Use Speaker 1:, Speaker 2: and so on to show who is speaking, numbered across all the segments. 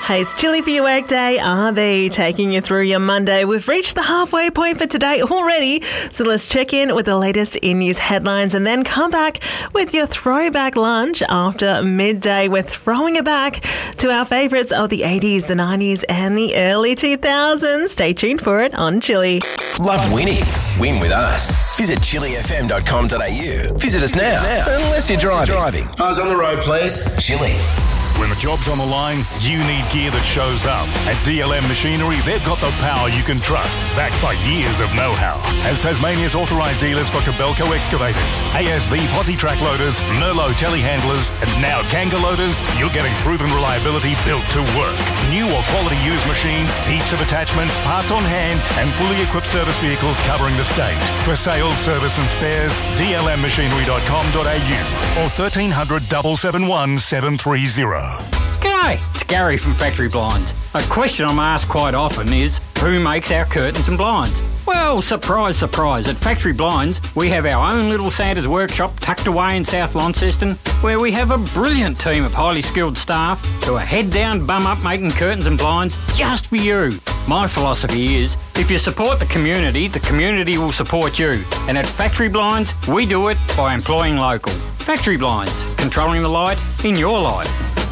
Speaker 1: Hey, it's Chilli for your workday. RB taking you through your Monday. We've reached the halfway point for today already. So let's check in with the latest in news headlines and then come back with your throwback lunch after midday. We're throwing it back to our favourites of the 80s, the 90s and the early 2000s. Stay tuned for it on Chilli.
Speaker 2: Love winning? Win with us. Visit chillifm.com.au. Visit us now. Unless you're driving. Eyes on the road, please. Chilli.
Speaker 3: When the job's on the line, you need gear that shows up. At DLM Machinery, they've got the power you can trust, backed by years of know-how. As Tasmania's authorised dealers for Kobelco excavators, ASV posi track loaders, Merlot telehandlers, and now Kanga loaders, you're getting proven reliability built to work. New or quality used machines, heaps of attachments, parts on hand, and fully equipped service vehicles covering the state. For sales, service and spares, dlmmachinery.com.au or 1300 771 730.
Speaker 4: G'day, it's Gary from Factory Blinds. A question I'm asked quite often is, who makes our curtains and blinds? Well, surprise, surprise, at Factory Blinds, we have our own little Santa's workshop tucked away in South Launceston, where we have a brilliant team of highly skilled staff who are head down, bum up making curtains and blinds just for you. My philosophy is, if you support the community will support you. And at Factory Blinds, we do it by employing local. Factory Blinds, controlling the light in your life.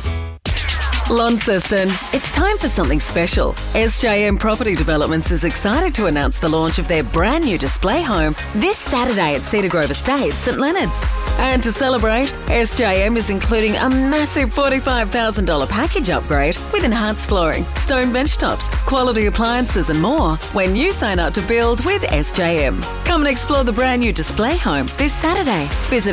Speaker 5: Launceston, it's time for something special. SJM Property Developments is excited to announce the launch of their brand new display home this Saturday at Cedar Grove Estate, St Leonard's. And to celebrate, SJM is including a massive $45,000 package upgrade with enhanced flooring, stone bench tops, quality appliances and more when you sign up to build with SJM. Come and explore the brand new display home this Saturday. Visit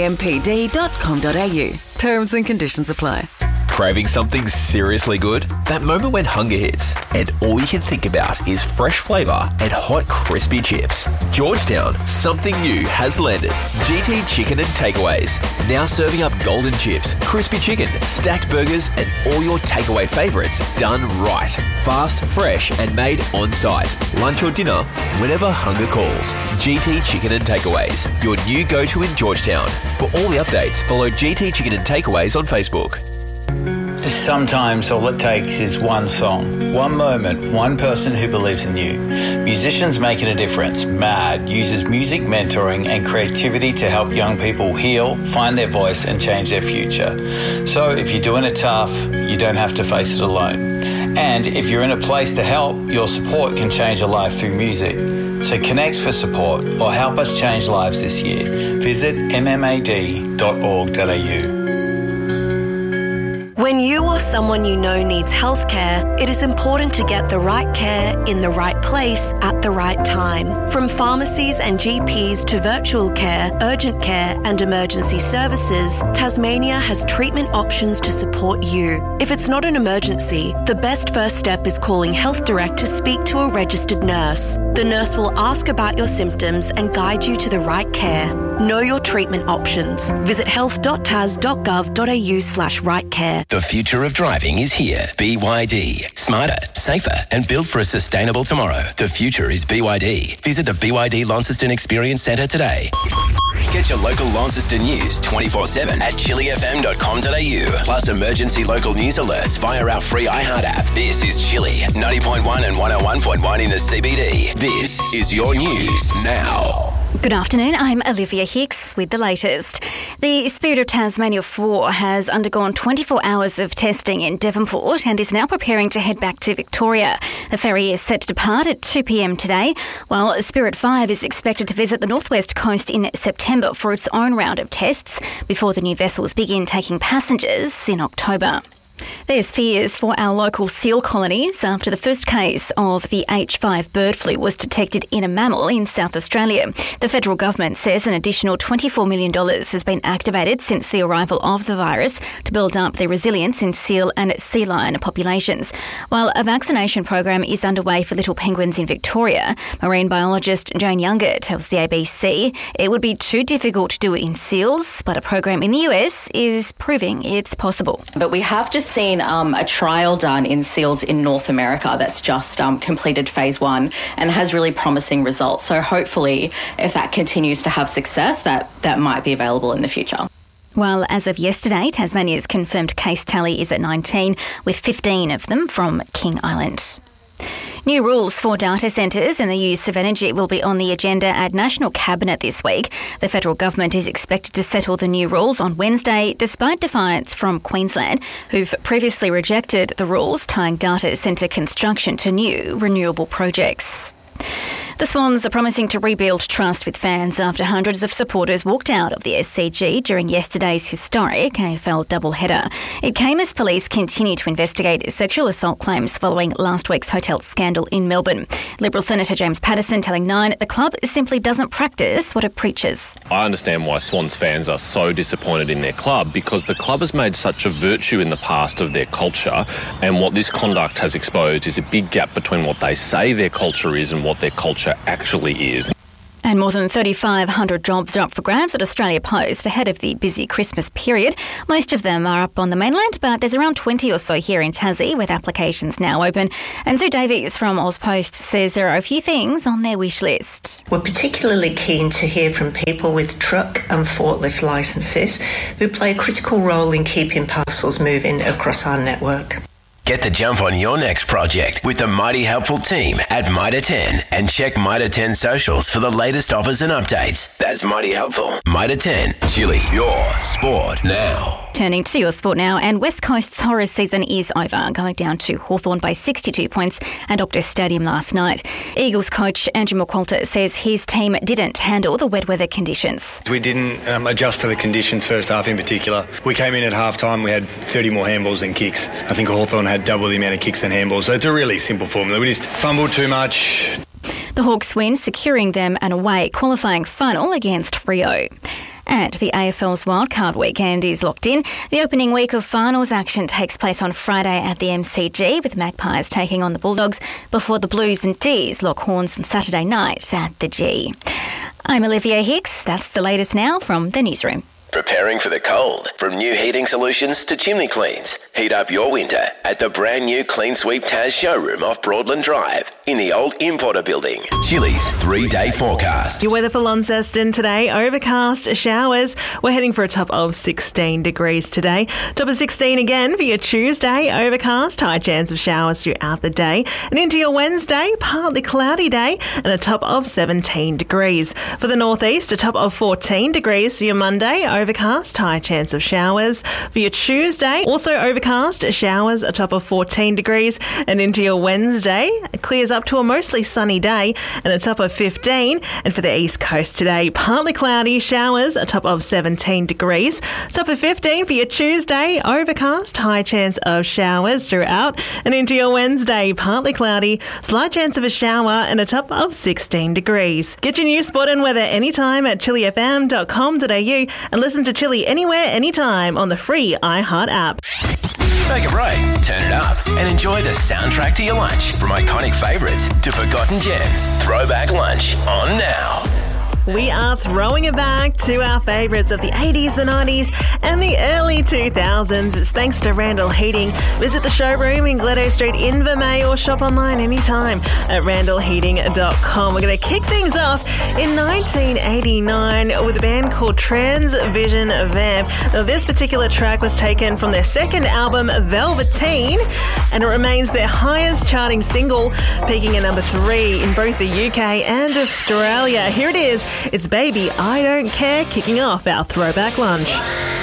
Speaker 5: sjmpd.com.au. Terms and conditions apply.
Speaker 2: Craving something seriously good? That moment when hunger hits and all you can think about is fresh flavour and hot crispy chips. Georgetown, something new has landed. GT Chicken and Takeaways. Now serving up golden chips, crispy chicken, stacked burgers and all your takeaway favourites done right. Fast, fresh and made on site. Lunch or dinner, whenever hunger calls. GT Chicken and Takeaways, your new go-to in Georgetown. For all the updates, follow GT Chicken and Takeaways on Facebook.
Speaker 6: Sometimes all it takes is one song, one moment, one person who believes in you. Musicians Making a Difference, MAD, uses music mentoring and creativity to help young people heal, find their voice and change their future. So if you're doing it tough, you don't have to face it alone. And if you're in a place to help, your support can change a life through music. So connect for support or help us change lives this year. Visit mmad.org.au.
Speaker 7: When you or someone you know needs healthcare, it is important to get the right care in the right place at the right time. From pharmacies and GPs to virtual care, urgent care and emergency services, Tasmania has treatment options to support you. If it's not an emergency, the best first step is calling Health Direct to speak to a registered nurse. The nurse will ask about your symptoms and guide you to the right care. Know your treatment options. Visit health.tas.gov.au/rightcare.
Speaker 2: The future of driving is here. BYD. Smarter, safer and built for a sustainable tomorrow. The future is BYD. Visit the BYD Launceston Experience Centre today. Get your local Launceston news 24/7 at chillifm.com.au. Plus emergency local news alerts via our free iHeart app. This is Chilli, 90.1 and 101.1 in the CBD. This is your news now.
Speaker 8: Good afternoon, I'm Olivia Hicks with the latest. The Spirit of Tasmania 4 has undergone 24 hours of testing in Devonport and is now preparing to head back to Victoria. The ferry is set to depart at 2 p.m. today, while Spirit 5 is expected to visit the northwest coast in September for its own round of tests before the new vessels begin taking passengers in October. There's fears for our local seal colonies after the first case of the H5 bird flu was detected in a mammal in South Australia. The federal government says an additional $24 million has been activated since the arrival of the virus to build up the resilience in seal and sea lion populations. While a vaccination program is underway for little penguins in Victoria, marine biologist Jane Younger tells the ABC it would be too difficult to do it in seals, but a program in the US is proving it's possible.
Speaker 9: But we have just seen a trial done in seals in North America that's just completed phase 1 and has really promising results. So hopefully, if that continues to have success, that might be available in the future.
Speaker 8: Well, as of yesterday, Tasmania's confirmed case tally is at 19, with 15 of them from King Island. New rules for data centres and the use of energy will be on the agenda at National Cabinet this week. The federal government is expected to settle the new rules on Wednesday, despite defiance from Queensland, who've previously rejected the rules tying data centre construction to new renewable projects. The Swans are promising to rebuild trust with fans after hundreds of supporters walked out of the SCG during yesterday's historic AFL doubleheader. It came as police continue to investigate sexual assault claims following last week's hotel scandal in Melbourne. Liberal Senator James Patterson telling Nine the club simply doesn't practice what it preaches.
Speaker 10: I understand why Swans fans are so disappointed in their club, because the club has made such a virtue in the past of their culture, and what this conduct has exposed is a big gap between what they say their culture is and what their culture actually is.
Speaker 8: And more than 3,500 jobs are up for grabs at Australia Post ahead of the busy Christmas period. Most of them are up on the mainland, but there's around 20 or so here in Tassie, with applications now open. And Sue Davies from AusPost says there are a few things on their wish list.
Speaker 11: We're particularly keen to hear from people with truck and forklift licences who play a critical role in keeping parcels moving across our network.
Speaker 2: Get the jump on your next project with the Mighty Helpful team at Mitre 10 and check Mitre 10 socials for the latest offers and updates. That's Mighty Helpful. Mitre 10, Chili, your sport now.
Speaker 8: Turning to your sport now, and West Coast's horror season is over, going down to Hawthorn by 62 points at Optus Stadium last night. Eagles coach Andrew McQualter says his team didn't handle the wet weather conditions.
Speaker 12: We didn't adjust to the conditions first half in particular. We came in at half time, we had 30 more handballs than kicks. I think Hawthorn had double the amount of kicks than handballs, so it's a really simple formula. We just fumbled too much.
Speaker 8: The Hawks win, securing them an away qualifying final against Freo. And the AFL's wildcard weekend is locked in. The opening week of finals action takes place on Friday at the MCG, with Magpies taking on the Bulldogs before the Blues and D's lock horns on Saturday night at the G. I'm Olivia Hicks. That's the latest now from the newsroom.
Speaker 2: Preparing for the cold. From new heating solutions to chimney cleans. Heat up your winter at the brand new Clean Sweep Taz showroom off Broadland Drive in the old Importer building. Chili's 3-day forecast.
Speaker 1: Your weather for Launceston today, overcast, showers. We're heading for a top of 16 degrees today. Top of 16 again for your Tuesday, overcast, high chance of showers throughout the day. And into your Wednesday, partly cloudy day and a top of 17 degrees. For the northeast, a top of 14 degrees for your Monday, overcast, high chance of showers. For your Tuesday, also overcast, showers, a top of 14 degrees. And into your Wednesday, it clears up to a mostly sunny day and a top of 15. And for the east coast today, partly cloudy, showers, a top of 17 degrees. Top of 15 for your Tuesday, overcast, high chance of showers throughout. And into your Wednesday, partly cloudy, slight chance of a shower and a top of 16 degrees. Get your news, sport and weather anytime at chilifm.com.au and listen to Chili anywhere, anytime on the free iHeart app.
Speaker 2: Take a break, turn it up, and enjoy the soundtrack to your lunch. From iconic favourites to forgotten gems, Throwback Lunch on now.
Speaker 1: We are throwing it back to our favourites of the 80s, the 90s and the early 2000s. It's thanks to Randall Heating. Visit the showroom in Gledo Street, Invermay, or shop online anytime at randallheating.com. We're going to kick things off in 1989 with a band called Transvision Vamp. Now, this particular track was taken from their second album, Velveteen, and it remains their highest charting single, peaking at number 3 in both the UK and Australia. Here it is. It's Baby, I Don't Care, kicking off our Throwback Lunch.